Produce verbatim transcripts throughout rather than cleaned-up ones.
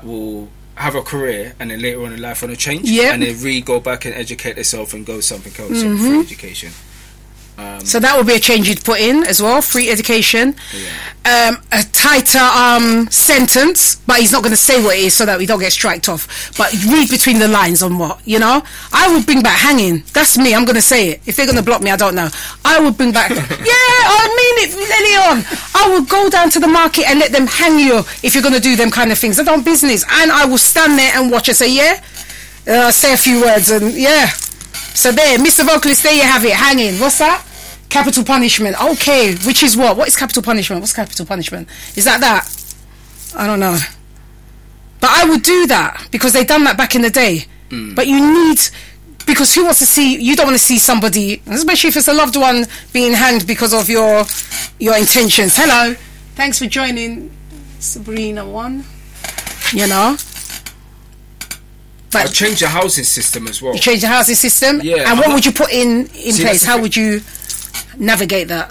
will have a career and then later on in life want to change, yep. and then re-go back and educate themselves and go something else, mm-hmm. free education. Um, so that would be a change you'd put in as well, free education. Yeah. Um, a tighter um, sentence, but he's not going to say what it is so that we don't get striked off. But read between the lines on what, you know? I would bring back hanging. That's me, I'm going to say it. If they're going to block me, I don't know. I would bring back, yeah, I mean it, Lillian. I would go down to the market and let them hang you if you're going to do them kind of things. I don't business. And I will stand there and watch and say, yeah, uh, say a few words and yeah. So there, Mister Vocalist, there you have it, hanging. What's that? Capital punishment. Okay, which is what? What is capital punishment? What's capital punishment? Is that that? I don't know. But I would do that because they done that back in the day. Mm. But you need, because who wants to see, you don't want to see somebody, especially if it's a loved one, being hanged because of your your intentions. Hello. Thanks for joining, Sabrina One. You know? But I'll change the housing system as well. You change the housing system? Yeah. And what would you put in, in See, place? How would you navigate that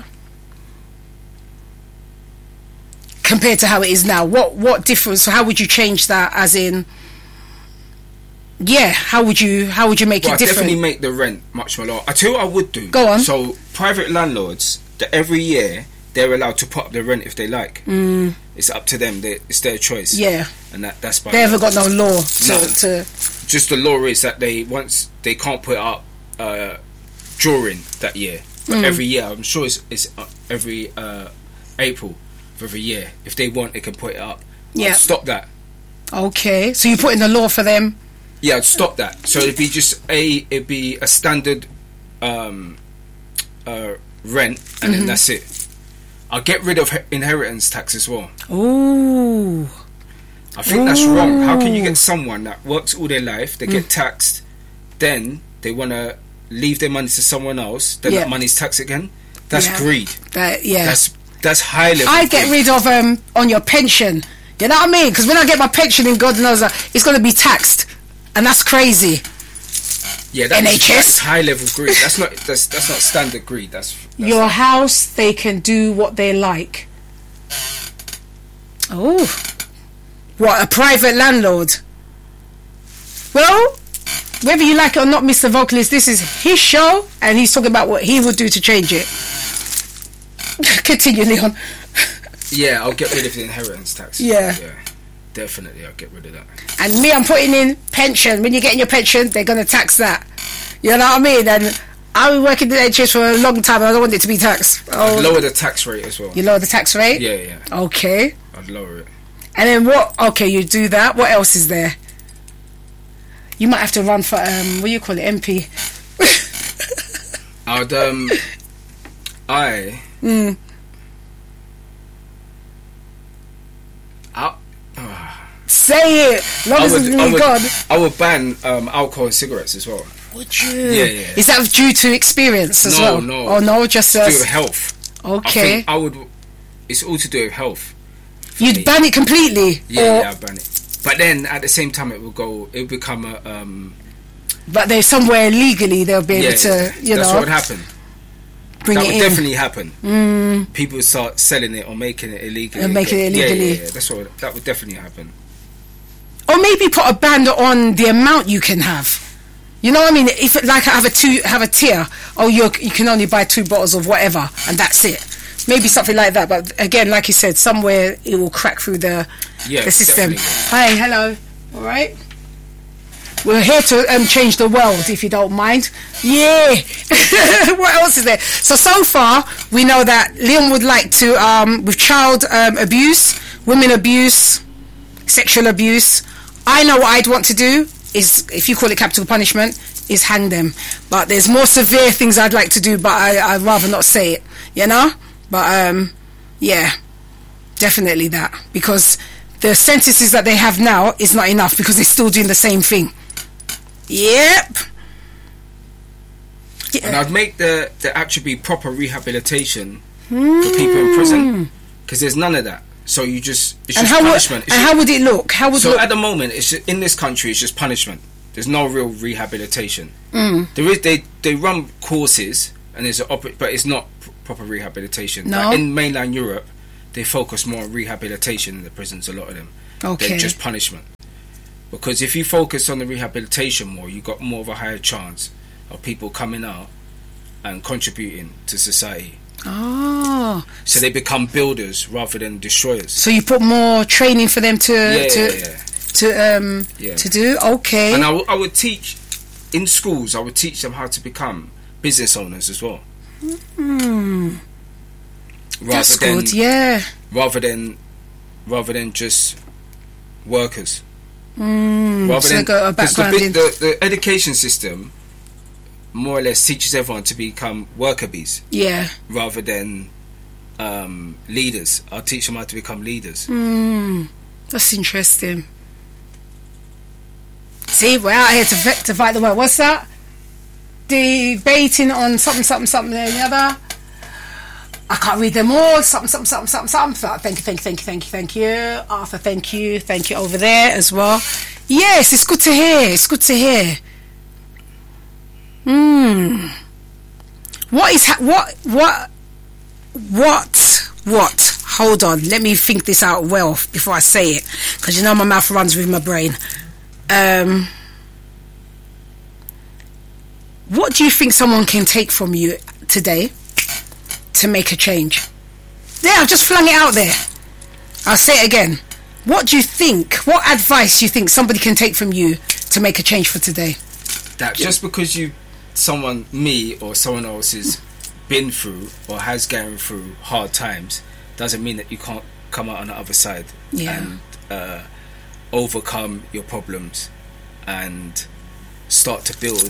compared to how it is now? What what difference? How would you change that? As in, yeah, how would you how would you make well, it I'd different? Definitely make the rent much more lower. I tell you what I would do. Go on. So private landlords, that every year they're allowed to put up the rent if they like. Mm. It's up to them. They, it's their choice. Yeah. And that that's by they haven't got no law to, no. to. Just the law is that they once they can't put it up uh, during that year. But mm. every year, I'm sure it's, it's uh, every uh, April of every year. If they want, they can put it up. Yeah. I'd stop that. Okay, so you put in the law for them. Yeah, I'd stop that. So it'd be just a it'd be a standard um, uh, rent, and mm-hmm. then that's it. I'll get rid of inheritance tax as well. Ooh. I think Ooh. that's wrong. How can you get someone that works all their life, they mm. get taxed, then they want to leave their money to someone else, then yeah. that money's taxed again? That's yeah. greed. That, yeah. That's that's high level. I get rid of um on your pension. You know what I mean? Because when I get my pension in, God knows, uh, it's going to be taxed, and that's crazy. Yeah, that's, N H S. That's high level greed. That's not that's that's not standard greed. That's, that's your not. house. They can do what they like. Oh, what a private landlord. Well, whether you like it or not, Mister Vocalist, this is his show, and he's talking about what he would do to change it. Continue, Leon. Yeah, I'll get rid of the inheritance tax. Yeah. Yeah. Definitely, I'll get rid of that. And me, I'm putting in pension. When you're getting your pension, they're going to tax that. You know what I mean? And I've been working in the N H S for a long time, and I don't want it to be taxed. Oh. I'd lower the tax rate as well. You lower the tax rate? Yeah, yeah. Okay. I'd lower it. And then what? Okay, you do that. What else is there? You might have to run for, um, what do you call it, M P? I'd, um, I... Mm. I... Uh, Say it! Long as it's really God. I would ban um, alcohol and cigarettes as well. Would you? Yeah, yeah. Is that due to experience as no, well? No, no. Oh, no, just... It's Uh, to do with health. Okay. I, think I would... It's all to do with health. You'd me. ban it completely? Yeah, or, yeah, I'd ban it. But then, at the same time, it will go... It will become a... Um, but there's somewhere legally they'll be yeah, able to, you that's know... what would happen. Bring that it would in. definitely happen. Mm. People would start selling it or making it illegally. And making it illegally. Yeah, yeah, yeah. That's what... That would definitely happen. Or maybe put a ban on the amount you can have. You know what I mean? If like I have a two, have a tier. Oh, you you can only buy two bottles of whatever, and that's it. Maybe something like that. But again, like you said, somewhere it will crack through the yeah, the system. Definitely. Hi, hello. All right. We're here to um, change the world, if you don't mind. Yeah. What else is there? So so far we know that Leon would like to um, with child um, abuse, women abuse, sexual abuse. I know what I'd want to do is, if you call it capital punishment, is hang them. But there's more severe things I'd like to do, but I, I'd rather not say it, you know? But, um, yeah, definitely that. Because the sentences that they have now is not enough, because they're still doing the same thing. Yep. Yeah. And I'd make the, the actually be proper rehabilitation mm. for people in prison. Because there's none of that. So you just it's and just how punishment. Would, and just, how would it look? How would so it look? At the moment, it's just, in this country, it's just punishment. There's no real rehabilitation. Mm. There is they they run courses and there's a op- but it's not pr- proper rehabilitation. No. Like in mainland Europe, they focus more on rehabilitation in the prisons. A lot of them, okay, than just punishment. Because if you focus on the rehabilitation more, you got more of a higher chance of people coming out and contributing to society. Oh, so they become builders rather than destroyers. So you put more training for them to yeah, to yeah, yeah. to um yeah. to do. Okay. And I, w- I would teach in schools. I would teach them how to become business owners as well. Hmm. Rather That's than, good. Yeah. Rather than rather than just workers. Mm, rather so than got a background the, in the, the education system more or less teaches everyone to become worker bees. Yeah. Rather than um, leaders. I'll teach them how to become leaders. Mm, that's interesting. See, we're out here to, v- to fight the world. What's that? Debating on something, something, something, and the other. I can't read them all. Something, something, something, something, something. Thank you, thank you, thank you, thank you, thank you. Arthur, thank you. Thank you over there as well. Yes, it's good to hear. It's good to hear. Hmm. What is ha- what what what what? Hold on. Let me think this out well before I say it, because you know my mouth runs with my brain. Um. What do you think someone can take from you today to make a change? Yeah, I've just flung it out there. I'll say it again. What do you think? What advice do you think somebody can take from you to make a change for today? That just because you, someone, me or someone else has been through or has gone through hard times, doesn't mean that you can't come out on the other side yeah. and uh, overcome your problems and start to build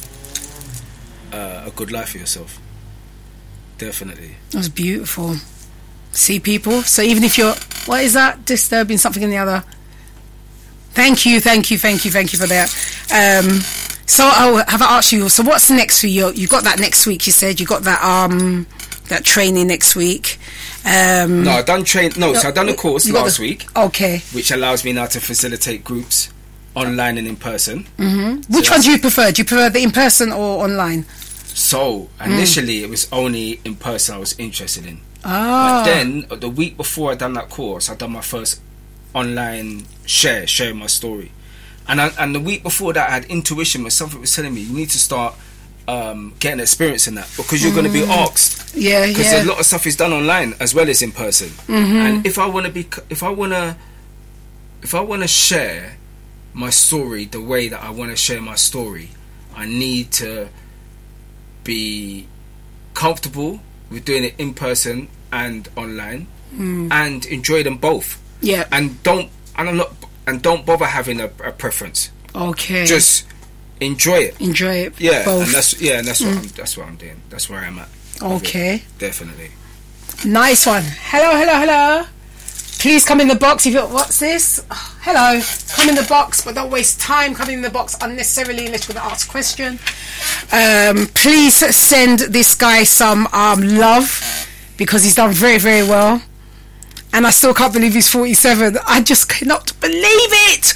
uh, a good life for yourself. Definitely. That's beautiful. See, people? So even if you're, what is that? Disturbing something in the other. Thank you, thank you, thank you, thank you for that. Um, so I'll have I asked you, so what's next for you? You got that next week, you said. You got that um that training next week. Um, no, I done train. No, so I done a course last the, week. Okay. Which allows me now to facilitate groups online and in person. Mm-hmm. Which so one do you prefer? Do you prefer the in person or online? So initially, mm. it was only in person I was interested in. Ah. But then the week before I done that course, I done my first online share, sharing my story. And I, and the week before that, I had intuition where something was telling me you need to start um, getting experience in that, because you're mm. going to be asked. Yeah, because yeah. a lot of stuff is done online as well as in person. Mm-hmm. And if I want to be, if I want to, if I want to share my story the way that I want to share my story, I need to be comfortable with doing it in person and online, mm. and enjoy them both. Yeah. And don't and I'm not and don't bother having a, a preference. Okay. Just enjoy it. Enjoy it. Yeah. Both. And that's yeah, and that's mm. what I'm, that's what I'm doing. That's where I'm at. Okay. Definitely. Nice one. Hello, hello, hello. Please come in the box if you what's this? Oh, hello. Come in the box, but don't waste time coming in the box unnecessarily unless you're going to ask a question. Um, please send this guy some um, love, because he's done very, very well. And I still can't believe he's forty-seven. I just cannot believe it.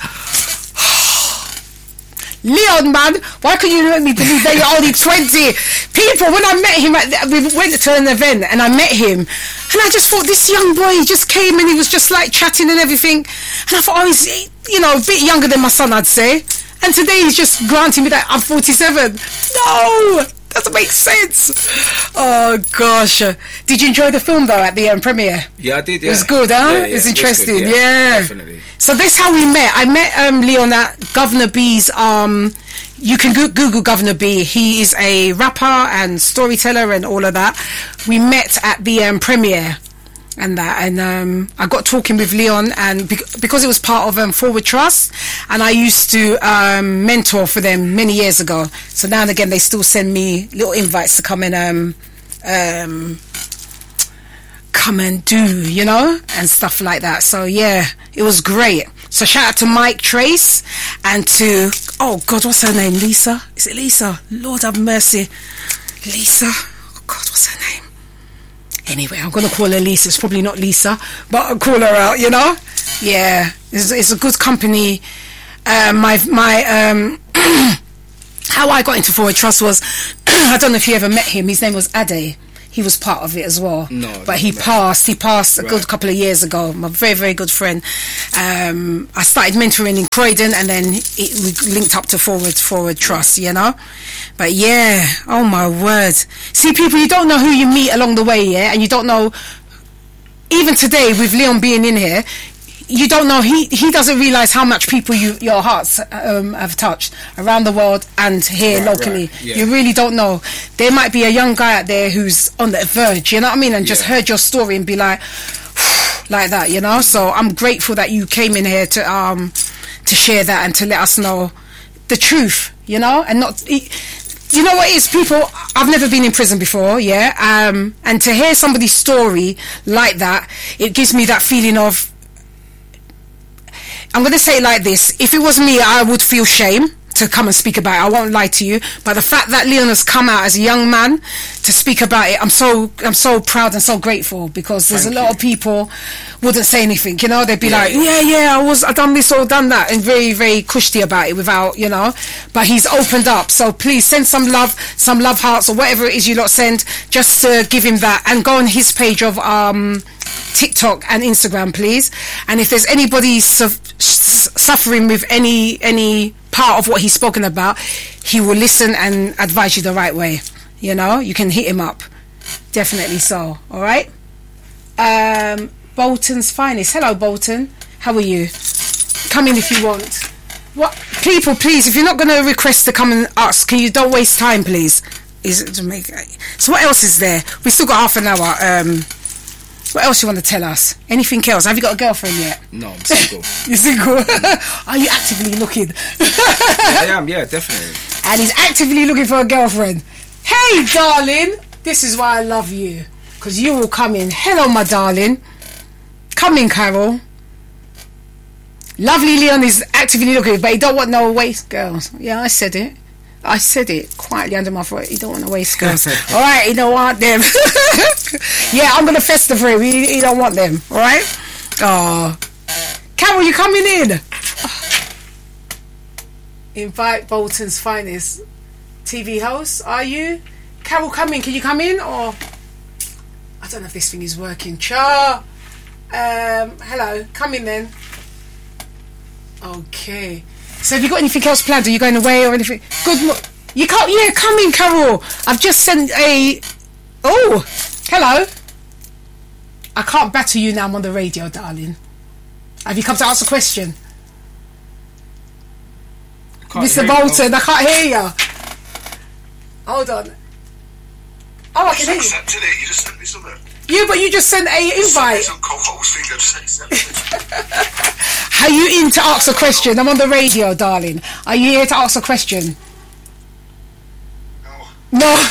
Leon, man, why couldn't you let me believe that you're only twenty? People, when I met him, at the, we went to an event and I met him, and I just thought, this young boy, he just came and he was just like chatting and everything, and I thought, oh, he's, you know, a bit younger than my son, I'd say. And today he's just granting me that I'm forty-seven. No, doesn't make sense. Oh gosh, did you enjoy the film though at the um, premiere? Yeah, I did. Yeah. It was good, huh? Yeah, yeah, it's it interesting. good, yeah. yeah, definitely. So that's how we met. I met um, Leon at Governor B's. Um, you can go- Google Governor B. He is a rapper and storyteller and all of that. We met at the um, premiere. And that, and um, I got talking with Leon, and bec- because it was part of um, Forward Trust, and I used to um, mentor for them many years ago. So now and again, they still send me little invites to come and um, um, come and do, you know, and stuff like that. So yeah, it was great. So shout out to Mike Trace and to oh God, what's her name? Lisa? Is it Lisa? Lord have mercy, Lisa. Oh God, what's her name? Anyway, I'm going to call her Lisa. It's probably not Lisa, but I'll call her out, you know? Yeah, it's, it's a good company. Uh, my, my, um, how I got into Forward Trust was, I don't know if you ever met him. His name was Ade. he was part of it as well. No, but he no. passed. He passed a Right. good couple of years ago. My very, very good friend. Um, I started mentoring in Croydon, and then it, we linked up to Forward Forward Trust, you know. But yeah, oh my word. See, people, you don't know who you meet along the way, yeah, and you don't know. Even today, with Leon being in here, you don't know, he he doesn't realise how much people you your hearts um, have touched around the world and here Right, locally. right, yeah. You really don't know. There might be a young guy out there who's on the verge, you know what I mean, and just Yeah. heard your story and be like, like that, you know. So I'm grateful that you came in here to um to share that and to let us know the truth, you know, and not. You know what it is, people, I've never been in prison before, yeah, um, and to hear somebody's story like that, it gives me that feeling of, I'm going to say it like this, if it was me, I would feel shame to come and speak about it, I won't lie to you, but the fact that Leon has come out as a young man to speak about it, I'm so I'm so proud and so grateful, because there's Thank a lot you. of people wouldn't say anything, you know, they'd be Yeah, like, yeah. yeah, yeah, I was, I done this or done that, and very, very cushy about it without, you know, but he's opened up, so please send some love, some love hearts or whatever it is you lot send, just to give him that, and go on his page of um TikTok and Instagram, please. And if there's anybody su- s- suffering with any any part of what he's spoken about, he will listen and advise you the right way, you know. You can hit him up, definitely so. All right. um Bolton's finest. Hello, Bolton, how are you? Come in if you want. What, people, please, if you're not going to request to come and ask, can you don't waste time, please. Is it to make so what else is there? We still got half an hour. um What else you want to tell us? Anything else? Have you got a girlfriend yet? No, I'm single. You're single? Are you actively looking? I am, yeah, definitely. And he's actively looking for a girlfriend. Hey, darling. This is why I love you. Because you will come in. Hello, my darling. Come in, Carol. Lovely Leon is actively looking, but he don't want no waste girls. Yeah, I said it. I said it quietly under my throat. He don't want no waste girls. All right, he don't want them. Yeah, I'm gonna fester for him. He, he don't want them. All right. Oh, Carol, you coming in? Invite Bolton's finest T V host. Are you? Carol, come in. Can you come in? Or I don't know if this thing is working. Cha. Um. Hello. Come in then. Okay. So have you got anything else planned? Are you going away or anything? Good. Mo- you can't. Yeah, come in, Carol. I've just sent a. Oh, hello. I can't batter you now. I'm on the radio, darling. Have you come to ask a question, Can't Mister hear you. Bolton? I can't hear you. Hold on. Oh, I can hear you. accepted it. You just sent me something. You, but you just sent a invite. Some co-host thing. I just accepted. Are you in to ask a question? I'm on the radio, darling. Are you here to ask a question? No. No.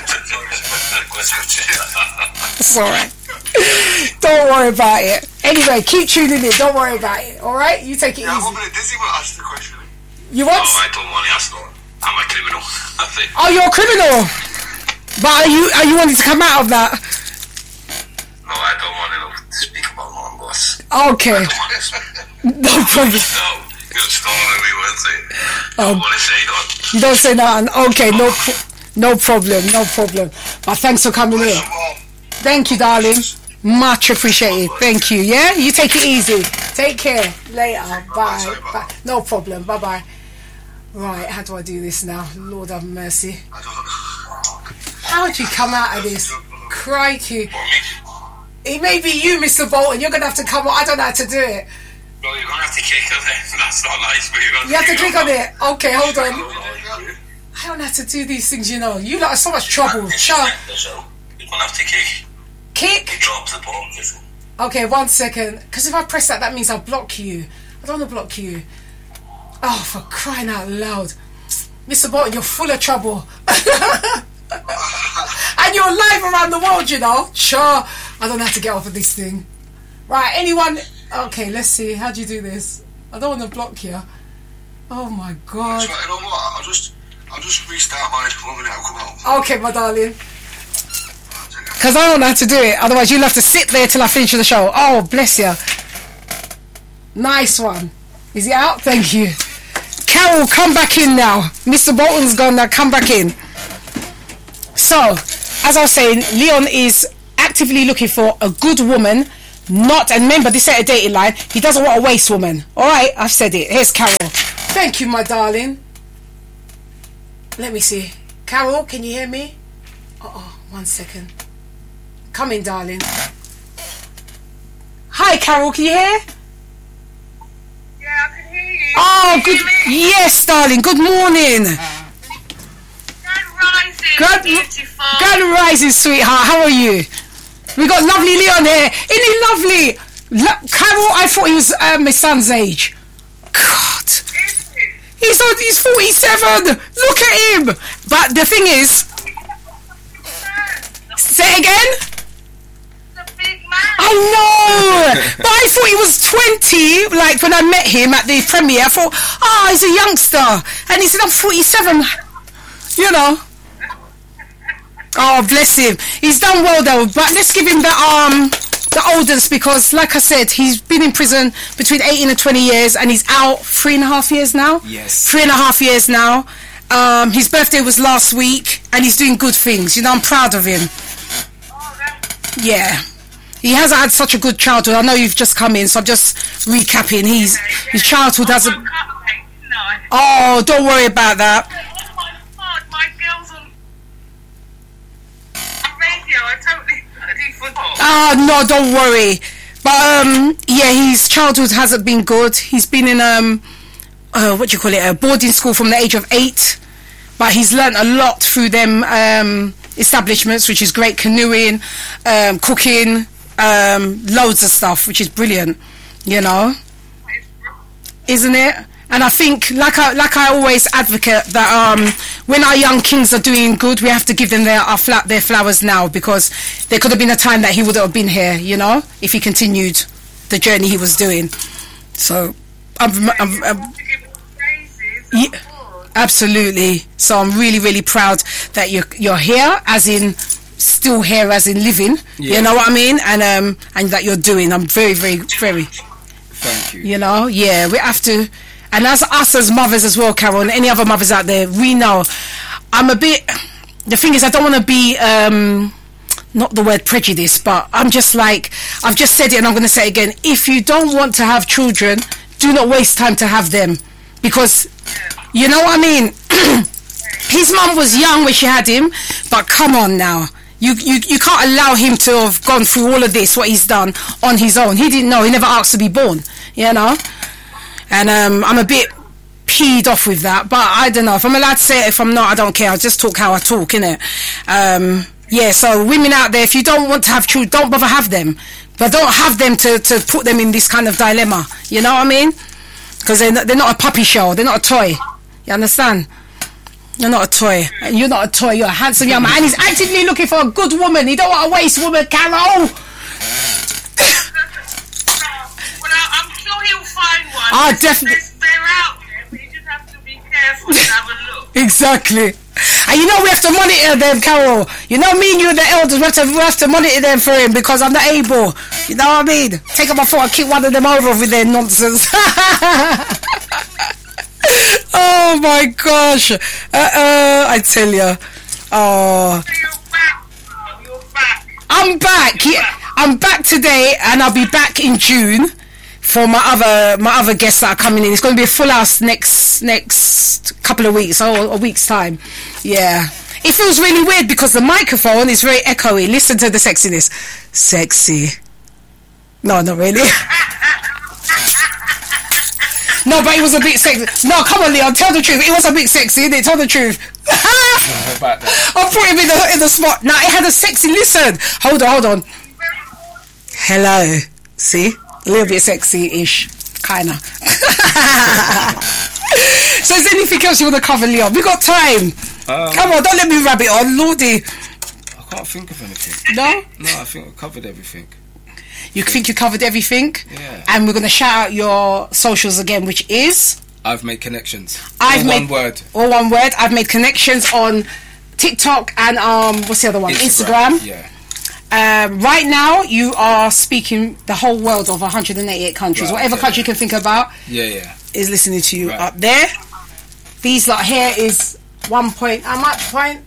It's alright. Don't worry about it. Anyway, keep tuning in. Don't worry about it. Alright? You take it Yeah, I'm easy. a bit dizzy when I asked the question. You want? Oh, I don't want to ask that. I'm a criminal. I think. Oh, you're a criminal. But are you are you wanting to come out of that? No, I don't want to speak about my boss. Okay. I don't want to speak. No problem. No, good story we won't say. I Um, don't want to say that. You don't say nothing. Okay, no pro- no problem, no problem. But thanks for coming in. Thank you, darling. Much appreciated. Thank you. Yeah, you take it easy. Take care. Later. Bye. Bye. No problem. Bye bye. Right, how do I do this now? Lord have mercy. I don't know. How'd you come out of this? Crikey. For me? It may be you, Mister Bolton. You're going to have to come on. I don't know how to do it. No, you're going to have to click on it. That's not nice, but you're going You have to click on it. Okay, hold on. it. I don't know how to do these things, you know. You lot are so much trouble. Shut up. You're going to have to kick. Kick. He drops the ball. Okay, one second. Because if I press that, that means I'll block you. I don't want to block you. Oh, for crying out loud. Mister Bolton, you're full of trouble. And you're live around the world, you know. Sure. I don't know how to get off of this thing. Right, anyone... Okay, let's see. How do you do this? I don't want to block you. Oh, my God. So, you know what? I'll just, I'll just restart mine. One minute, I'll come out. Okay, my darling. Because I don't know how to do it. Otherwise, you'll have to sit there till I finish the show. Oh, bless you. Nice one. Is he out? Thank you. Carol, come back in now. Mister Bolton's gone now. Come back in. So, as I was saying, Leon is actively looking for a good woman. Not, and remember, this ain't a dating line. He doesn't want a waste woman. All right, I've said it. Here's Carol. Thank you, my darling. Let me see. Carol, can you hear me? Uh-oh, one second. Come in, darling. Hi, Carol, can you hear? Yeah, I can hear you. Oh, good. Yes, darling. Good morning. Good rising, Good, beautiful. good rising, sweetheart. How are you? We got lovely Leon here. Isn't he lovely? Lo- Carol, I thought he was uh, my son's age. God. Is it? He's on, he's forty-seven. Look at him. But the thing is, say it again. The big man. I know. But I thought he was twenty. Like when I met him at the premiere, I thought, oh, he's a youngster. And he said, I'm forty-seven. You know. Oh, bless him. He's done well though. But let's give him the um the oldest, because like I said, he's been in prison between eighteen and twenty years, and he's out three and a half years now. Yes. Three and a half years now. Um, his birthday was last week, and he's doing good things. You know, I'm proud of him. Oh, that's Yeah. He hasn't had such a good childhood. I know you've just come in, so I'm just recapping. He's his childhood hasn't. no. Oh, don't worry about that. Oh my God, my girl's on on radio. I totally, totally forgot. Oh no, don't worry. But um, yeah, his childhood hasn't been good. He's been in um, uh, what do you call it, a boarding school from the age of eight. But he's learnt a lot through them um establishments, which is great. Canoeing, um, cooking, um, loads of stuff, which is brilliant. You know, isn't it? And I think, like I like I always advocate, that um, when our young kings are doing good, we have to give them their our fla- their flowers now, because there could have been a time that he would have been here, you know, if he continued the journey he was doing. So, I'm, I'm, I'm To give him praises, Yeah. of course. absolutely. So I'm really, really proud that you're you're here, as in still here, as in living. Yeah. You know what I mean? And um, and that you're doing. I'm very, very, very. Thank you. You know, yeah, we have to. And as us as mothers as well, Carol, and any other mothers out there, we know. I'm a bit. The thing is, I don't want to be. Um, not the word prejudice, but I'm just like, I've just said it and I'm going to say it again. If you don't want to have children, do not waste time to have them. Because, you know what I mean? His mum was young when she had him, but come on now. You, you you can't allow him to have gone through all of this, what he's done, on his own. He didn't know. He never asked to be born, you know? And um, I'm a bit peed off with that. But I don't know. If I'm allowed to say it, if I'm not, I don't care. I just talk how I talk, innit? Um, yeah, so women out there, if you don't want to have children, don't bother have them. But don't have them to, to put them in this kind of dilemma. You know what I mean? Because they're not, they're not a puppy show. They're not a toy. You understand? You're not a toy. And you're not a toy. You're a handsome young man. And he's actively looking for a good woman. He don't want a waste woman, Carol. Well, I- I'm sure he'll find one. Ah, There's- definitely. there's- They're out there, but you just have to be careful and have a look. Exactly. And you know we have to monitor them, Carol. You know me and you and the elders, we have to, we have to monitor them for him, because I'm not able. You know what I mean? Take up my phone and kick one of them over with their nonsense. Oh my gosh. Uh, uh, I tell you. Oh. So you're back. Oh, you're back. I'm back. Yeah, I'm back today, and I'll be back in June for my other my other guests that are coming in. It's going to be a full house next next couple of weeks, or a week's time. Yeah, it feels really weird because the microphone is very echoey. Listen to the sexiness, sexy. No, not really. No, but it was a bit sexy. No, come on, Leon, tell the truth. It was a bit sexy, didn't it? Tell the truth. About that. I put him in the in the spot. Now it had a sexy. Listen, hold on, hold on. Hello. See, a little bit sexy-ish, kinda. So, is there anything else you want to cover, Leon? We got time. Um, Come on, don't let me rub it on, Lordy. I can't think of anything. No, No, I think I covered everything. you think you covered everything. Yeah. And we're gonna shout out your socials again, which is I've made connections. I've All made one word. All one word. I've made connections on TikTok and um, what's the other one? Instagram. Yeah. Um, right now, you are speaking the whole world of one hundred eighty-eight countries. Right, Whatever okay. country you can think about Yeah, yeah. is listening to you Right. up there. These lot here is one point, how much? Point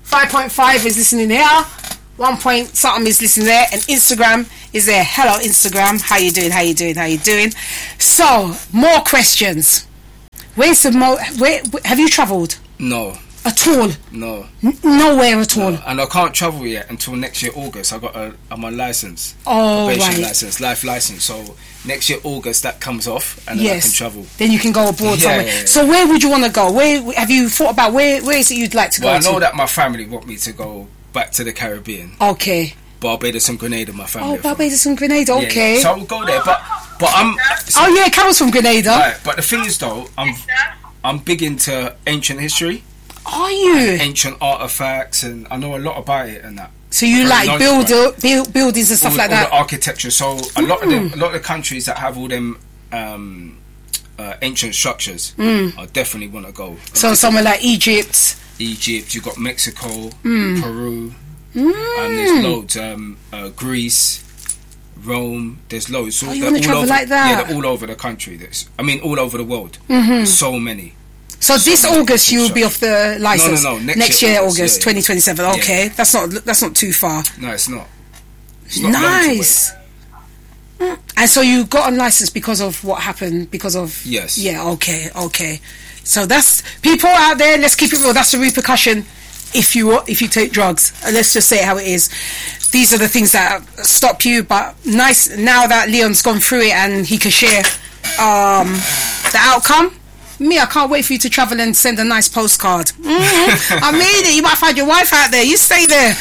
five point five is listening here. One point something is listening there, and Instagram is there. Hello, Instagram. How you doing? How you doing? How you doing? So, more questions. Where's the mo? Where have you travelled No, at all? no. N- nowhere at all. No. And I can't travel yet until next year August. I got a I'm on license, Oh, probation right. license, life license. So next year August that comes off, and then Yes. I can travel. Then you can go abroad Yeah, somewhere. yeah, yeah. So where would you want to go? Where have you thought about? Where Where is it you'd like to Well, go I know to? that my family want me to go back to the Caribbean, Okay. Barbados and Grenada. My family. Oh, are from. Barbados and Grenada. Yeah, yeah. Okay. So I will go there, but but I'm. Oh yeah, Carol's from Grenada. Right, but the thing is though, I'm I'm big into ancient history, Are you? ancient artifacts, and I know a lot about it and that. So you Very like knowledgeable. build, build buildings and stuff all, like all that? the architecture. So a lot of them, a lot of the countries that have all them um, uh, ancient structures, I definitely want to go. So somewhere like Egypt. Egypt, you got Mexico, Mm. Peru, and there's loads. Um, uh, Greece, Rome. There's loads. So Oh, you they're wanna all travel over, like that? Yeah, they're all over the country. There's, I mean, all over the world. There's so many. So this many August you'll be construction. off the license. No, no, no, next year, year, August, August, yeah, twenty twenty-seven. yeah. Okay, that's not that's not too far. No, it's not. It's not long to wait. Nice. Mm. And so you got a license because of what happened? Because of Yes. Yeah. Okay. Okay. So that's people out there. Let's keep it real. That's the repercussion if you if you take drugs. And let's just say it how it is. These are the things that stop you. But nice now that Leon's gone through it and he can share um, the outcome. Me, I can't wait for you to travel and send a nice postcard. Mm, I mean it. You might find your wife out there. You stay there.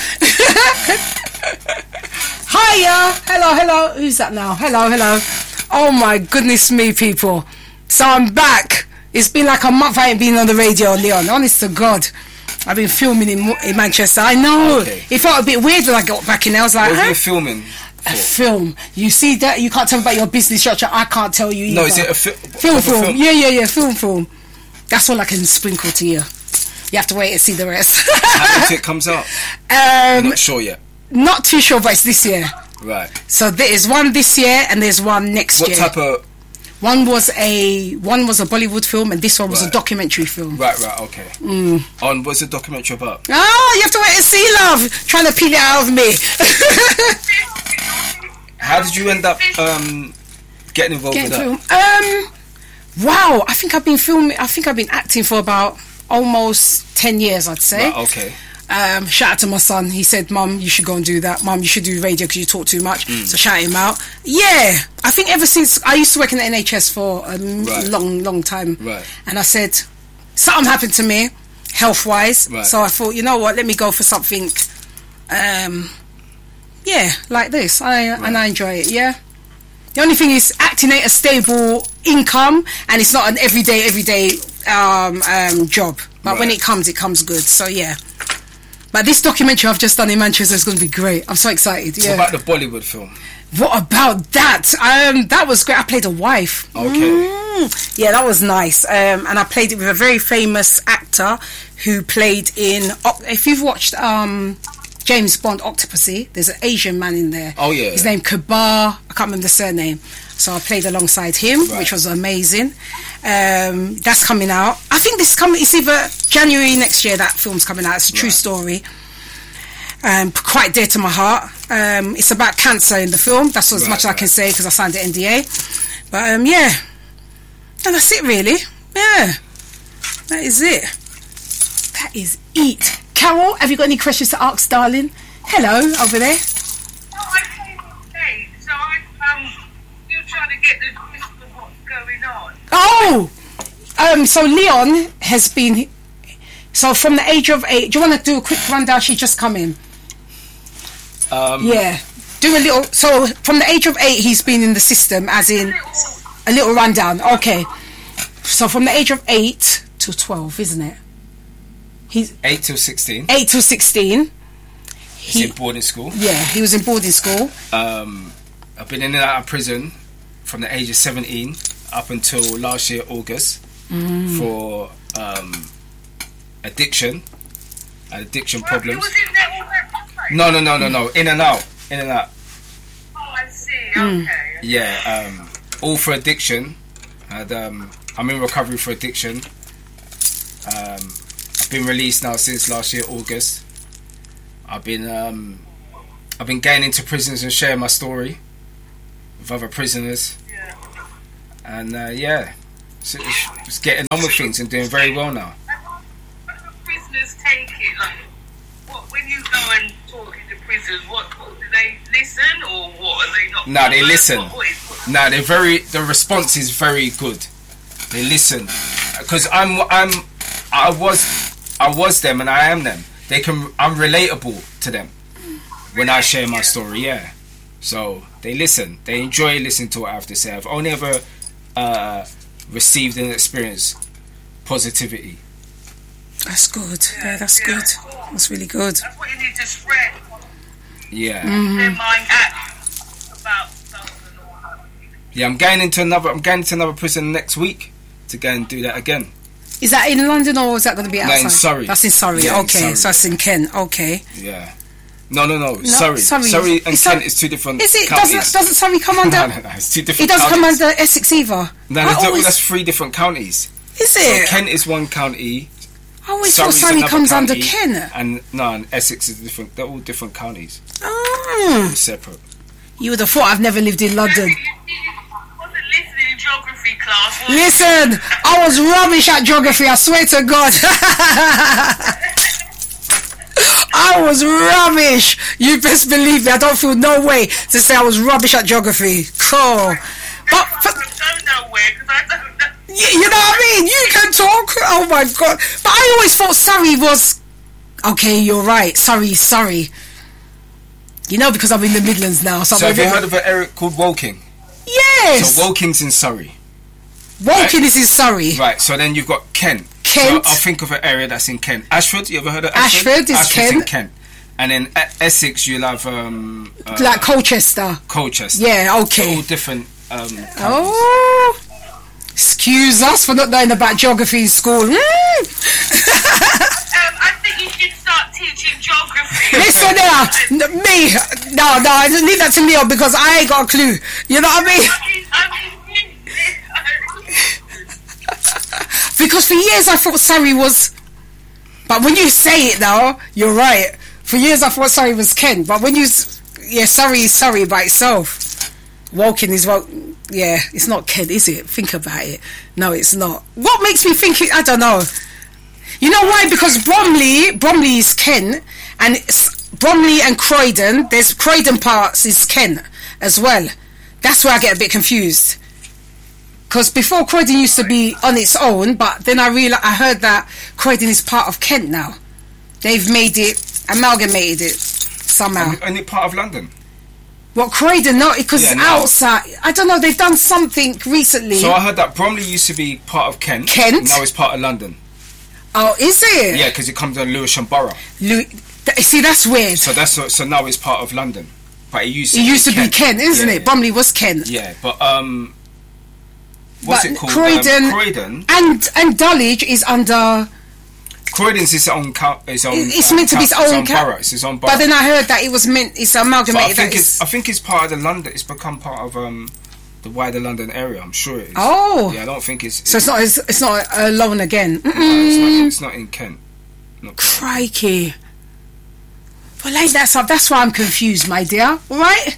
Hiya. Hello, hello. Who's that now? Hello, hello. Oh my goodness me, people. So I'm back. It's been like a month I ain't been on the radio, Leon. Honest to God. I've been filming in, Mo- in Manchester. I know. Okay. It felt a bit weird when I got back in there. I was like, What huh? are you filming? A film. You see that? You can't tell me about your business structure. I can't tell you either. No, is it a fi- film, proper film? Yeah, yeah, yeah. Film, film. That's all I can sprinkle to you. You have to wait and see the rest. How until it comes out? I'm um, not sure yet. not too sure, but it's this year. Right. So there is one this year and there's one next What year. type of? One was a one was a Bollywood film and this one was a Right. documentary film. Right, right, okay. Mm. On what's the documentary about? Oh, you have to wait and see, love. Trying to peel it out of me. How did you end up um, getting involved Getting with film. that? Um, wow. I think I've been filming. I think I've been acting for about almost ten years. I'd say. Right, okay. Um, shout out to my son. He said, "Mum, you should go and do that. Mum, you should do radio because you talk too much." Mm. So shout him out. Yeah, I think ever since I used to work in the N H S for a m- Right. long, long time, Right. and I said something happened to me, health wise. Right. So I thought, you know what? Let me go for something. Um, yeah, like this. I and I enjoy it. Yeah. The only thing is acting ain't a stable income, and it's not an everyday, everyday um, um, job. But when Right. it comes, it comes good. So yeah. But this documentary I've just done in Manchester is going to be great. I'm so excited. Yeah. What about the Bollywood film? What about that? Um, that was great. I played a wife. Okay. Mm. Yeah, that was nice. Um, and I played it with a very famous actor who played in. Oc- If you've watched um, James Bond Octopussy, there's an Asian man in there. Oh, yeah. His name Kabar. I can't remember the surname. So I played alongside him, Right. which was amazing. Um, that's coming out. I think this coming. It's either January next year. That film's coming out. It's a true Right. story. Um, quite dear to my heart. Um, it's about cancer in the film. That's as Right, much as I right. can say because I signed the N D A. But um, yeah, and that's it really. Yeah, that is it. That is it. Carol, have you got any questions to ask, darling? Hello, over there. No, I came in late, so I, um, you're trying to get the gist of what's going on. Oh, um, so Leon has been. So from the age of eight, do you want to do a quick rundown? She's just come in. Um, Yeah, do a little. So from the age of eight, he's been in the system, as in a little rundown. Okay. So from the age of eight to twelve, isn't it? He's eight till sixteen. eight to sixteen. He's He, in boarding school. yeah, he was in boarding school. Um, I've been in and out of prison from the age of seventeen up until last year August Mm. for um, addiction and addiction Well, you problems. was in there all that time? No, no, no, no, no. In and out. In and out. Oh, I see. Mm. Okay. Yeah, um, all for addiction. And um, I'm in recovery for addiction. Um, I've been released now since last year August. I've been um, I've been going into prisons and sharing my story with other prisoners, Yeah. and uh, yeah, so it's, it's getting on with things and doing very well now. How do prisoners take it? Like, what, when you go and talk in the prison, what, what do they listen or what are they not? No, they what- listen. What, what is, what, No, they're very. The response is very good. They listen because I'm. I'm. I was. I was them, and I am them. They can. I'm relatable to them when I share my story. Yeah. So they listen. They enjoy listening to what I have to say. I've only ever uh, received and experienced positivity. That's good. Yeah, that's good. That's really good. that's what you need to spread Yeah. their mind at about stuff and all that. Yeah. I'm going into another. I'm going into another prison next week to go and do that again. Is that in London or is that going to be No, outside? in Surrey. That's in Surrey. Yeah, in okay, Surrey, so that's in Kent. Okay. Yeah. No, no, no. Surrey. Surrey. Surrey and It's Kent Sur- is two different Is it? counties. Doesn't doesn't Surrey come under? no, no, no. It's two different It doesn't come counties. under Essex either. No, I that's, always, that's three different counties. is So it? Kent is one county. I always thought Surrey's Surrey another comes under county, Kent. And no, and Essex is different. They're all different counties. Oh, They're separate. you would have thought I've never lived in London. You, you wasn't listening in geography class. Was you? Listen, I was rubbish at geography. I swear to God. I was rubbish. You best believe me. I don't feel no way to say I was rubbish at geography. Cool. But for, I don't know where because I don't know. you, you know what I mean? You can talk. Oh my God. But I always thought Surrey was... Okay, you're right. Surrey, sorry. You know, because I'm in the Midlands now. So, So I'm have a you bit- heard of an area called Woking? Yes. So Woking's in Surrey. Woking is in Surrey. Right, so then you've got Kent. Kent. So I'll think of an area that's in Kent. Ashford, you ever heard of Ashford? Ashford is Ashford's in Kent. Kent. And then E- Essex, you'll have um, uh, Like Colchester. Colchester. Yeah, They're okay. all different um, counties. Oh, excuse us for not knowing about geography in school. Mm. Um, I think you should start teaching geography. Listen now, n- me, no, no, I leave that to Leo because I ain't got a clue. You know what I mean? I mean, I mean, Because for years I thought Surrey was, but when you say it now, you're right. For years I thought Surrey was Kent, but when you, s- yeah, Surrey is Surrey by itself. Woking is what, yeah, it's not Kent, is it? Think about it. No, it's not. What makes me think it? I don't know. You know why? Because Bromley, Bromley is Kent, and it's Bromley and Croydon. There's Croydon parts is Kent as well. That's where I get a bit confused. Because before Croydon used to be on its own, but then I realized I heard that Croydon is part of Kent now. They've made it, amalgamated it somehow. And it part of London. What Croydon? No, because Yeah, it's no. outside. I don't know. They've done something recently. So I heard that Bromley used to be part of Kent. Kent? Now it's part of London. Oh, is it? Yeah, because it comes under Lewisham Borough. Lu- th- see, that's weird. So that's what, so now it's part of London. But it used to It be used to be Kent, isn't Yeah, it? yeah. Bromley was Kent. Yeah, but um, what's But it called? Croydon- Um, Croydon. And and Dulwich is under. Croydon's its own count. Its own. It's um, meant to be its count- own count- borough. It's its own borough. But then I heard that it was meant. It's But I amalgamated. think that it's. it's, I think it's part of the London. It's become part of um, the wider London area. I'm sure it is. Oh. Yeah, I don't think it's. so it's not. It's, it's not alone again. No, it's, not, it's not in Kent. Not Crikey. Well, like that's that's why I'm confused, my dear. All right.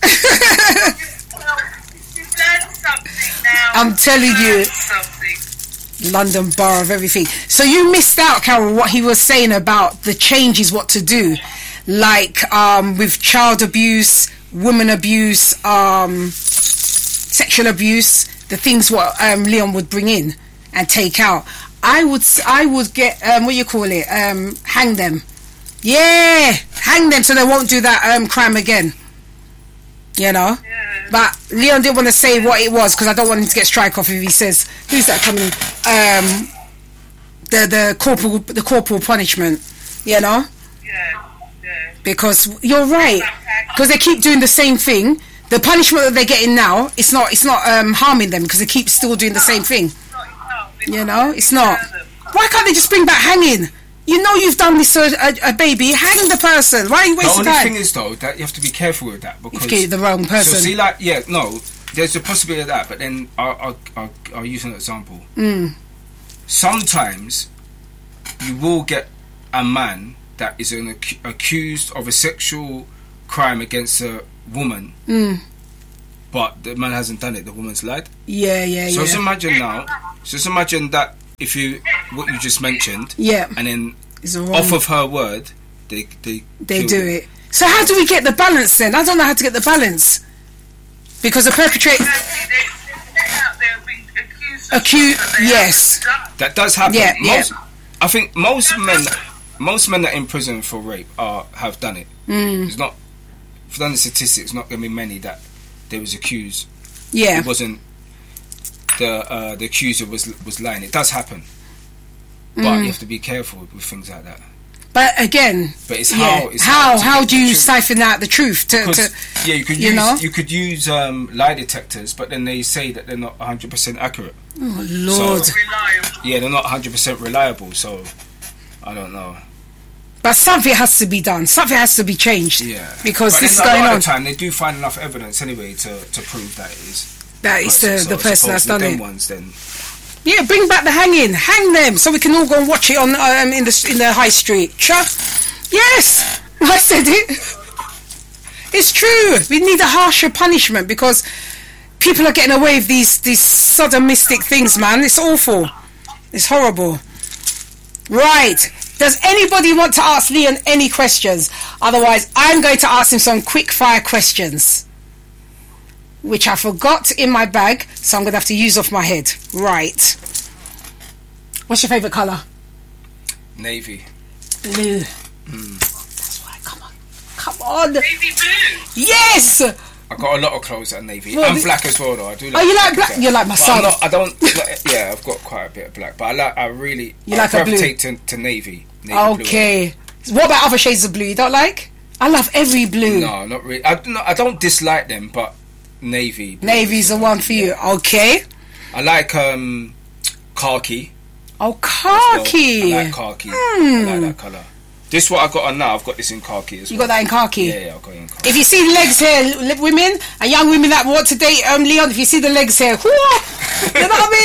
well, you've learned something now. I'm telling You've you. learned something. London Borough of everything. So you missed out, Carol, what he was saying about the changes, what to do, like um, with child abuse, women abuse, um, sexual abuse, the things what um, Leon would bring in and take out. I would, s- I would get um, what you call it, um, hang them. Yeah, hang them so they won't do that um, crime again. You know. Yeah. But Leon didn't want to say what it was because I don't want him to get strike off if he says, "Who's that coming?" Um, the the corporal the corporal punishment, you know, Yeah. Yeah. because you're right, because they keep doing the same thing. The punishment that they're getting now, it's not it's not um, harming them because they keep still doing the same thing. Not enough. You know, it's not. Why can't they just bring back hanging? You know you've done this to a, a baby. Hang the person. Why are you The wasting only time? thing is though that you have to be careful with that because If you get the wrong person. So see, like, yeah, no, there's a possibility of that, but then I'll, I'll, I'll, I'll use an example. Mm. Sometimes you will get a man that is an ac- accused of a sexual crime against a woman, Mm. but the man hasn't done it. The woman's lied. Yeah, yeah, So yeah. just imagine now. Just imagine that if you what you just mentioned, Yeah. and then It's a wrong. off of her word, they they They killed do him. it. So how do we get the balance then? I don't know how to get the balance. Because the perpetrator... Exactly, they, they're out there being accused. of Accused, stuff that they yes. haven't done. That does happen. Yeah, yeah. most, I think most men, most men that are in prison for rape are have done it. Mm. It's not. If you've done the statistics, it's not going to be many that they was accused. Yeah. It wasn't the uh, the accuser was was lying. It does happen, but Mm. you have to be careful with things like that. But again, But it's yeah. how it's how to how get do the you truth. siphon out the truth? To, Because, to yeah, you could you use know? you could use um, lie detectors, but then they say that they're not one hundred percent accurate. oh Lord! So- Reliable. Yeah, they're not one hundred percent reliable. So I don't know. But something has to be done. Something has to be changed. Yeah, Because but this is then a going lot on. of the time they do find enough evidence anyway to, to prove that it is. That is But the, so- the so person that's suppose done with it. them ones then. Yeah, bring back the hanging. Hang them so we can all go and watch it on um, in the in the high street. Sure. Yes, I said it. It's true. We need a harsher punishment because people are getting away with these these sodomistic things, man. It's awful. It's horrible. Right. Does anybody want to ask Leon any questions? Otherwise, I'm going to ask him some quick fire questions, which I forgot in my bag, so I'm going to have to use off my head. Right. What's your favourite colour? Navy. Blue. Mm. That's why. Come on. Come on. Navy blue. Yes. I got a lot of clothes that are navy. Well, I'm the- black as well, though. I do. Oh, you like black? as well. You're like my But son. I'm not, I don't. like- yeah, I've got quite a bit of black, but I like. I really. You I like a blue? gravitate to, to navy. navy blue. Okay. What about other shades of blue? You don't like? I love every blue. No, not really. I, no, I don't dislike them, but navy. blue Navy's is the one for you. yeah. Okay. I like um, khaki. Oh, as well. khaki. I like khaki. I Hmm. like that colour. This what I got on now. I've got this in khaki as You well. got that in khaki? Yeah, yeah, I've got it in khaki. If you see the legs here, li- women and young women that want to date um, Leon, if you see the legs here, whoo, you know what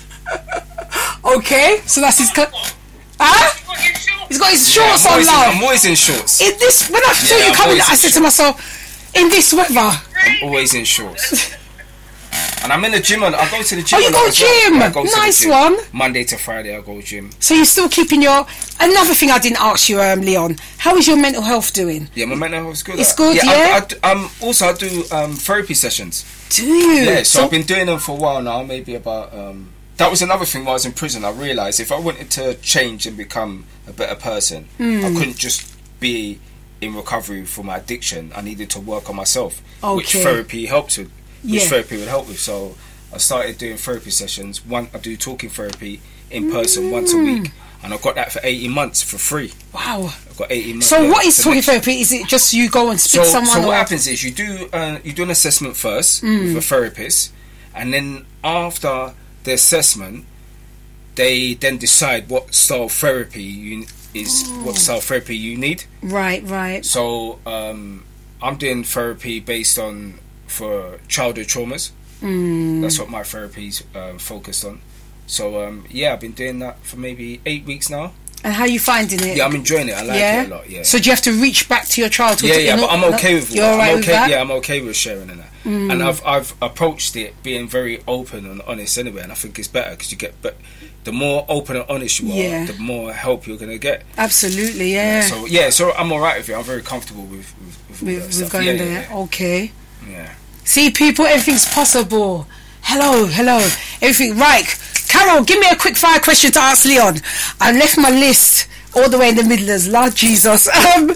I mean? Okay, so that's his. Co- huh? What you short? He's got his Yeah, shorts I'm on, always in, love. I'm always in shorts. In this, when I saw Yeah, you I'm coming, always I in said to shorts. myself, in this weather. I'm always in shorts. And I'm in the gym. I go to the gym. Oh, you a go lot as well. gym. Yeah, I go to the Nice gym. one. Monday to Friday, I go gym. So you're still keeping your. Another thing I didn't ask you, um, Leon. How is your mental health doing? Yeah, my mental health is good. It's Uh, good, I- yeah? I, d- um, also, I do um, therapy sessions. Do you? Yeah, so, I've been doing them for a while now. Maybe about. Um, that was another thing while I was in prison. I realised if I wanted to change and become a better person, Hmm. I couldn't just be in recovery for my addiction. I needed to work on myself, which Okay. therapy helps with. Which Yeah. therapy would help with. So I started doing therapy sessions. One, I do talking therapy in person once a week, and I got that for eighteen months for free. Wow. I've got eighteen months. So yeah, what is the talking next- therapy? Is it just you go and speak So, someone? so or- what happens is you do uh, you do an assessment first Mm. with a therapist, and then after the assessment, they then decide what style of therapy you is what style of therapy you need. Right, right. So um, I'm doing therapy based on for childhood traumas. Mm. That's what my therapy's um, focused on. So um, yeah, I've been doing that for maybe eight weeks now. And how are you finding it? Yeah, I'm enjoying it. I like yeah? it a lot. Yeah. So do you have to reach back to your childhood? Yeah, to- yeah, in but I'm order- okay with You're that. alright I'm with okay. that? Yeah, I'm okay with sharing and that. Mm. And I've I've approached it being very open and honest anyway, and I think it's better because you get. But the more open and honest you are, Yeah. the more help you're gonna get. Absolutely, yeah. So yeah, so I'm alright with it. I'm very comfortable with with, with, all With, that with stuff. going yeah, there. yeah, Okay. yeah, yeah. See, people, everything's possible. Hello, hello. Everything. Right. Carol, give me a quick fire question to ask Leon. I left my list all the way in the Midlands. Lord Jesus. Um,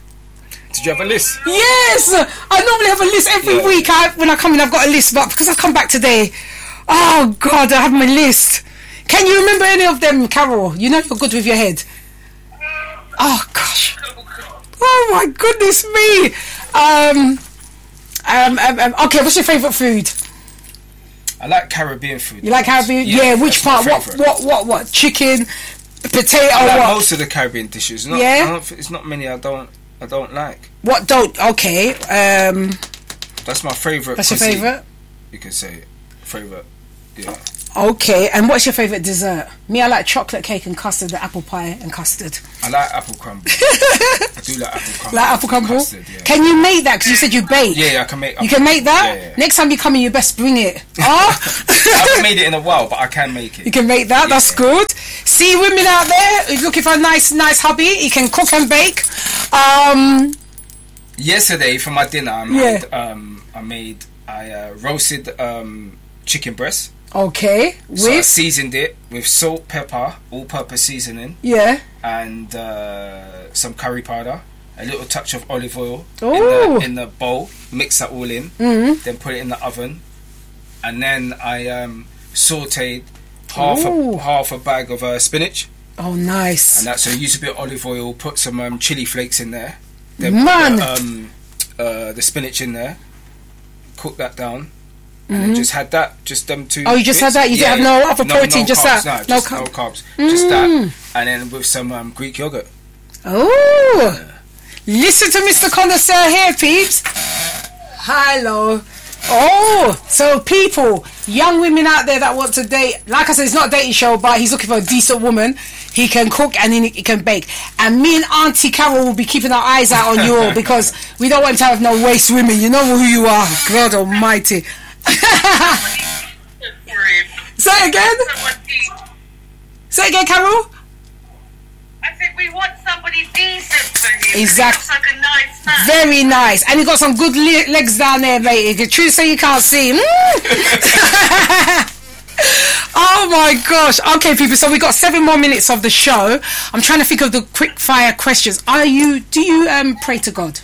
Did you have a list? yes! I normally have a list every Yeah. week. I, when I come in, I've got a list. But because I come back today, oh, God, I have my list. Can you remember any of them, Carol? You know you're good with your head. Oh, gosh. Oh, my goodness me. Um, um, um, um, okay, what's your favourite food? I like Caribbean food. You like Caribbean? Yeah, which that's my part? What, favourite. what, what, what? Chicken, potato, I like what? most of the Caribbean dishes. Not, Yeah? I don't, thi- it's not many I don't I don't like. What don't? Okay, um, That's my favourite. that's your cuisine. favourite? You can say favourite. Yeah. Okay, and what's your favourite dessert? Me, I like chocolate cake and custard, the apple pie and custard. I like apple crumble. I do like apple crumble. Like apple crumble? Custard, yeah. Can you make that? Because you said you bake. Yeah, yeah, I can make. You can make that? Yeah, yeah. Next time you come in, you best bring it. Oh? I haven't made it in a while, but I can make it. You can make that. Yeah. That's good. See, women out there who's looking for a nice, nice hubby. He can cook and bake. Um, Yesterday for my dinner, I Yeah. made. Um, I made. I uh, roasted um, chicken breast. okay, So I with seasoned it with salt, pepper, all-purpose seasoning, yeah. and uh, some curry powder, a little touch of olive oil in Ooh. the, in the bowl. Mix that all in, Mhm. then put it in the oven, and then I um, sautéed half Ooh. a, half a bag of uh, spinach, Oh, nice. and that. So use a bit of olive oil, put some um, chili flakes in there, then Man. put the, um, uh, the spinach in there, cook that down. And then just had that, just them two. Oh, you just bits. had that? You didn't have no other protein, just carbs, that? No, No just carb- no carbs. Just Mm. that. And then with some um, Greek yogurt. Oh, listen to Mister Connoisseur here, peeps. Hello. Oh, so people, young women out there that want to date, like I said, it's not a dating show, but he's looking for a decent woman. He can cook and he, he can bake. And me and Auntie Carol will be keeping our eyes out on you all because we don't want to have no waste women. You know who you are. God almighty. Say it again. Say it again, Carol. I think we want somebody decent for him. Exact- He looks like a nice man. Very nice. And you got some good le- legs down there, mate. The truth say you can't see. Mm. Oh my gosh. Okay, people, so we got seven more minutes of the show. I'm trying to think of the quick fire questions. Are you do you um pray to God?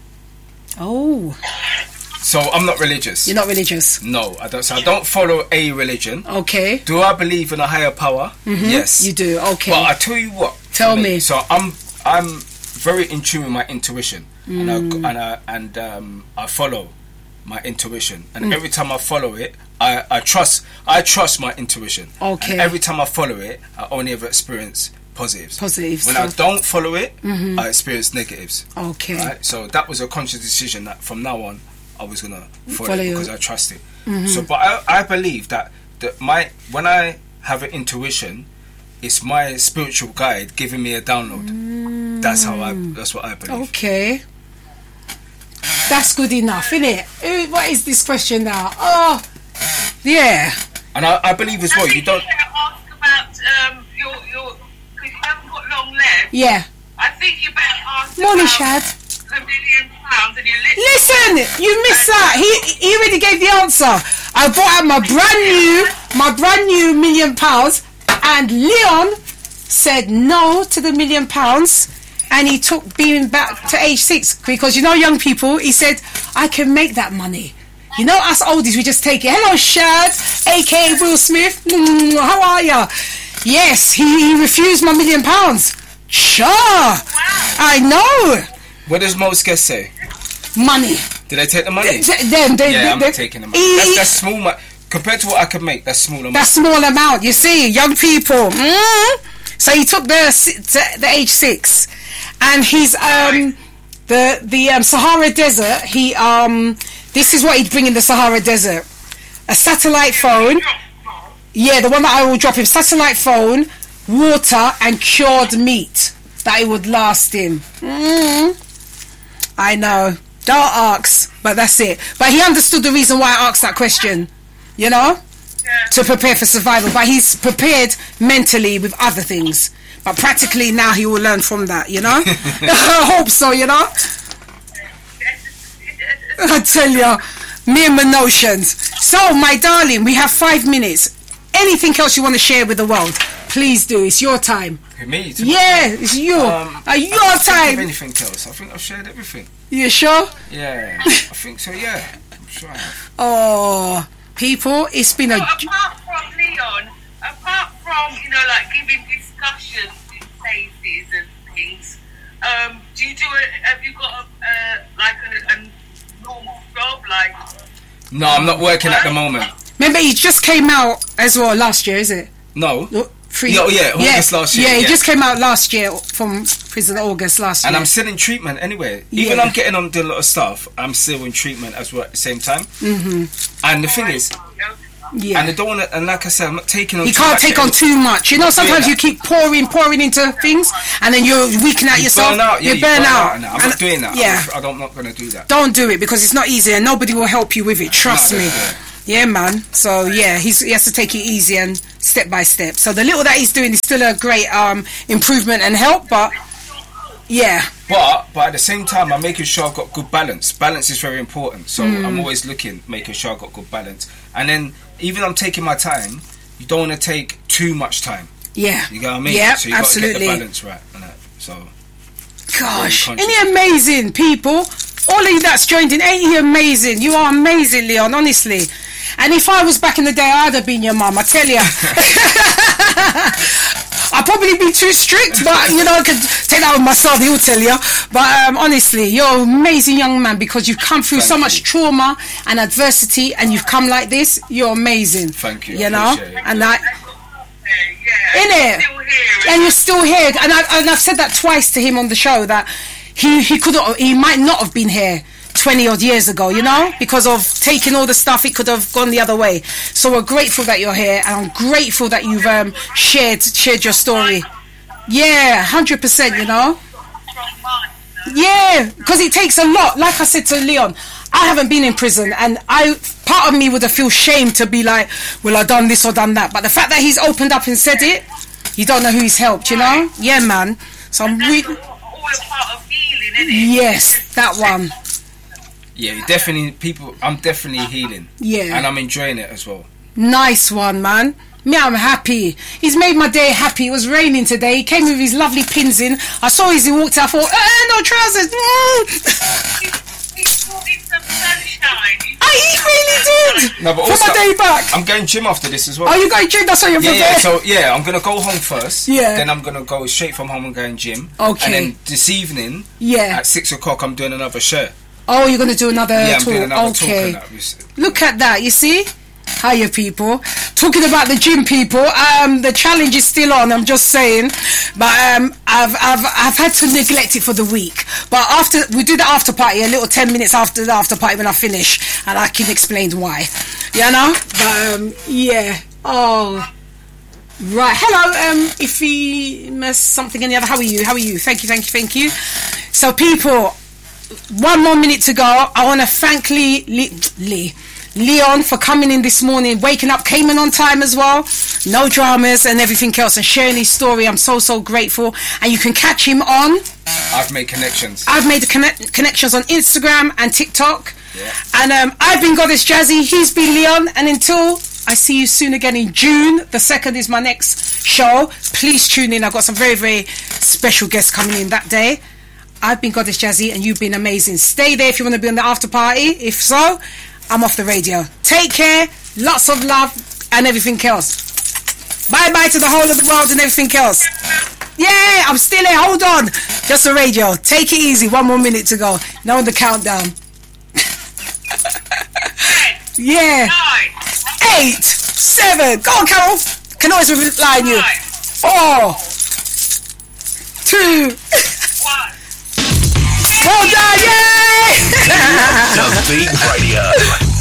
Oh, So I'm not religious. you're not religious. No, I don't. So I don't follow a religion. Okay. Do I believe in a higher power? Yes. You do. Okay. But I tell you what. Tell for me. So I'm I'm very in tune with my intuition, and I, Mm. and I, and um, I follow my intuition, and Mm. every time I follow it, I, I trust I trust my intuition. Okay. And every time I follow it, I only ever experience positives. Positives. When I don't follow it, Mhm. I experience negatives. Okay. Right. So that was a conscious decision that from now on I was gonna follow, Follow it you. because I trust it. Mhm. So, but I, I believe that that my when I have an intuition, it's my spiritual guide giving me a download. That's how I. That's what I believe. Okay. That's good enough, isn't it? Uh, What is this question now? Oh, yeah. And I, I believe as I well. think You don't. better ask about um, your, your, because you haven't got long left. Yeah. I think you better ask Morning, about Shad. the million pounds and you literally... Listen, you missed that. He he already gave the answer. I bought out my brand new, my brand new million pounds, and Leon said no to the million pounds, and he took being back to age six because you know, young people. He said, "I can make that money." You know, us oldies, we just take it. Hello, Shad, aka Will Smith. Mm, how are ya? Yes, he, he refused my million pounds. Sure, I know. What does most guests say? Money. Did they take the money? Th- Then they, Yeah, they, I'm they, not taking the money. he- That's, that's small. mo- Compared to what I could make, that's small amount. That small amount, you see, young people. Mm. So he took the si- the, the age six, and he's um the the um, Sahara Desert. He um this is what he'd bring in the Sahara Desert: a satellite phone. Yeah, the one that I will drop him: satellite phone, water, and cured meat. That it would last him. Mm. I know. Don't ask, but that's it. But he understood the reason why I asked that question. You know? Yeah. To prepare for survival, but he's prepared mentally with other things, but practically now he will learn from that, you know. I hope so, you know. I tell you, me and my notions. So my darling, we have five minutes. Anything else you want to share with the world, please do. It's your time. Who, me? To- Yeah, it's you. Um, uh, your I can't think of time. anything else? I think I've shared everything. You sure? Yeah, I think so. Yeah, I'm sure I have. Oh, people, it's been a. So apart from Leon, apart from, you know, like giving discussions in places and things, um, do you do it, have you got a, uh, like a, a normal job, like... No, I'm not working at the moment. Remember, he just came out as well last year, is it? No. Three, Yeah, oh, yeah, August last year, Yeah, he yeah. just came out last year from prison, August last And year. I'm still in treatment anyway. Even Yeah. I'm getting on doing a lot of stuff, I'm still in treatment as well at the same time. Mm-hmm. And the thing is, Yeah. And I don't want to. And like I said, I'm not taking on. You too can't much take on too much. You know, sometimes you keep pouring, pouring into things, and then you're weakening out You yourself. burn out, yeah, you you burn burn out. out, and I'm And- not doing that. Yeah. I'm, I'm not going to do that. Don't do it because it's not easy, and nobody will help you with it. Trust No, me. that's it. Yeah, man. So yeah, he's, he has to take it easy and step by step. So the little that he's doing is still a great um, improvement and help, but yeah, But but at the same time, I'm making sure I've got good balance. Balance is very important. So Mm. I'm always looking, making sure I've got good balance. And then even I'm taking my time. You don't want to take too much time. yeah, You get what I mean? yeah, so you got to absolutely. get the balance right. And that. So Gosh, Very ain't he amazing, people? All of you that's joined in, ain't he amazing? You are amazing, Leon, honestly. And if I was back in the day, I'd have been your mum, I tell you. I'd probably be too strict, but, you know, I could take that with my son, he'll tell you. But um, honestly, you're an amazing young man because you've come through Thank so you. much trauma and adversity and you've come like this. You're amazing. Thank you, I You know? appreciate it. And that... Yeah, In it, still here. and you're still here, and, I, and I've said that twice to him on the show that he he could he might not have been here twenty odd years ago, you know, because of taking all the stuff. It could have gone the other way. So we're grateful that you're here, and I'm grateful that you've um, shared shared your story. Yeah, hundred percent. You know. Yeah, because it takes a lot. Like I said to Leon, I haven't been in prison, and I part of me would have feel shame to be like, well, I done this or done that. But the fact that he's opened up and said it, you don't know who he's helped. You know? Yeah, man. So I'm really All a part of healing, isn't it? yes, that one. yeah, you definitely people. I'm definitely healing. Yeah. And I'm enjoying it as well. Nice one, man. Me, I'm happy. He's made my day happy. It was raining today. He came with his lovely pins in. I saw as he walked out. I thought, eh, no trousers. Mm. It's it's some sunshine. I, he really did. No, but For also, my day back. I'm going gym after this as well. Oh, you got gym? That's why you're Yeah, yeah, prepared. so yeah, I'm gonna go home first. Yeah. Then I'm gonna go straight from home and go in gym. Okay. And then this evening, Yeah. at six o'clock, I'm doing another show. Oh, you're going to do another yeah, I'm talk. doing another Okay. talk. And that. Look at that. You see? Hiya, people. Talking about the gym, people. Um, the challenge is still on. I'm just saying, but um, I've I've I've had to neglect it for the week. But after we do the after party, a little ten minutes after the after party when I finish, and I can explain why. You know? But um, yeah. Oh. Right. Hello. Um, if he missed something, any other? How are you? How are you? Thank you. Thank you. Thank you. So, people. One more minute to go. I want to thank Lee, Lee, Lee, Leon for coming in this morning, waking up, came in on time as well, no dramas and everything else, and sharing his story. I'm so, so grateful. And you can catch him on... I've made connections. I've made the connect- connections on Instagram and TikTok. Yeah. And um, I've been Goddess Jazzy, he's been Leon, and until I see you soon again in June, the second is my next show. Please tune in. I've got some very, very special guests coming in that day. I've been Goddess Jazzy and you've been amazing. Stay there if you want to be on the after party. If so, I'm off the radio. Take care, lots of love and everything else. Bye bye to the whole of the world and everything else. Yeah, I'm still here. Hold on. Just the radio. Take it easy. One more minute to go. Now on the countdown. Yeah. Nine. Eight. Seven. Go on, Carol. Can always rely on you. Four. Two. One. Well done. Yay! The Beat Radio.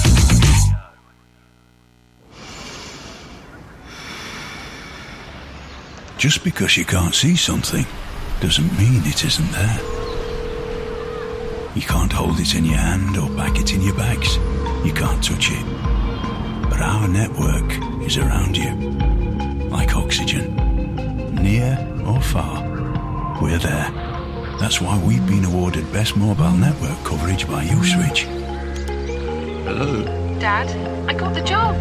Just because you can't see something doesn't mean it isn't there. You can't hold it in your hand or pack it in your bags. You can't touch it. But our network is around you, like oxygen. Near or far, we're there. That's why we've been awarded Best Mobile Network Coverage by Uswitch. Hello? Dad, I got the job.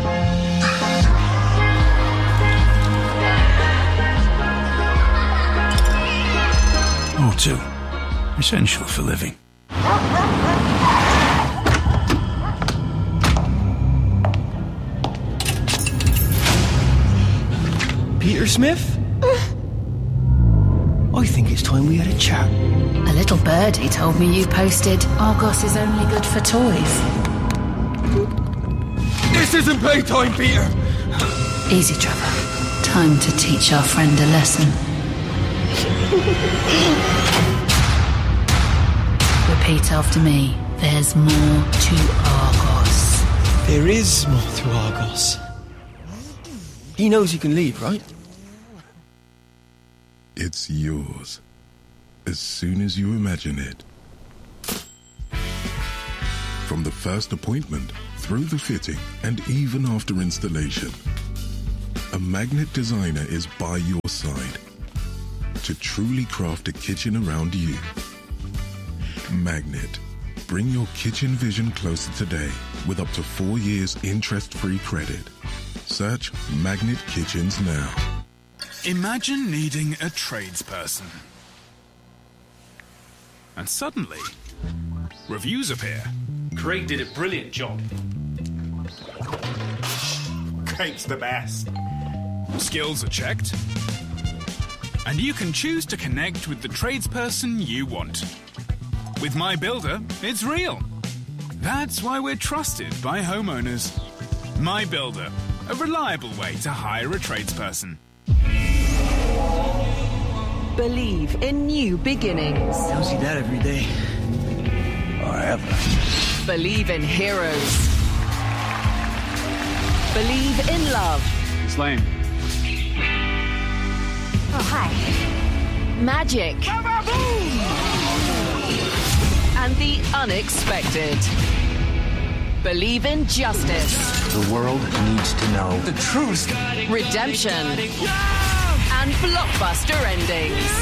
O two. Essential for living. Peter Smith? I think it's time we had a chat. A little birdie told me you posted Argos is only good for toys. This isn't playtime, Peter! Easy, Trevor. Time to teach our friend a lesson. Repeat after me. There's more to Argos. There is more to Argos. He knows you can leave, right? It's yours. As soon as you imagine it. From the first appointment, through the fitting, and even after installation, a Magnet designer is by your side to truly craft a kitchen around you. Magnet. Bring your kitchen vision closer today with up to four years interest-free credit. Search Magnet Kitchens now. Imagine needing a tradesperson. And suddenly, reviews appear. Craig did a brilliant job. Craig's the best. Skills are checked. And you can choose to connect with the tradesperson you want. With My Builder, it's real. That's why we're trusted by homeowners. My Builder, a reliable way to hire a tradesperson. Believe in new beginnings. I don't see that every day. Or ever. Believe in heroes. Believe in love. It's lame. Oh, hi. Magic. And the unexpected. Believe in justice. The world needs to know the truth. Redemption. And blockbuster endings.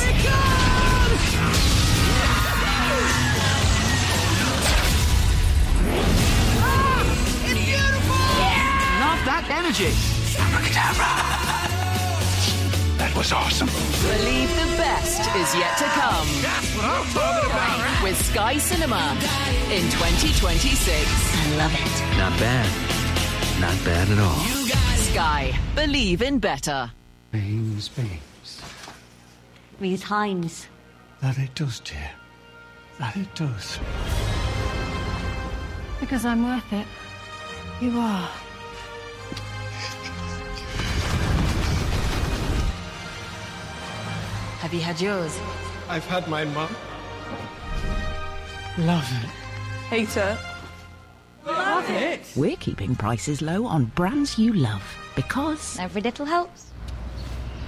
It's beautiful! Yeah! Love that energy. Abracadabra. That was awesome. Believe the best is yet to come. That's what I'm talking about. With Sky Cinema in twenty twenty-six. I love it. Not bad. Not bad at all. Sky. Believe in better. Beams, beams. Reese Hines. That it does, dear. That it does. Because I'm worth it. You are. Have you had yours? I've had my mum. Love it. Hate her. Love it. We're keeping prices low on brands you love because every little helps.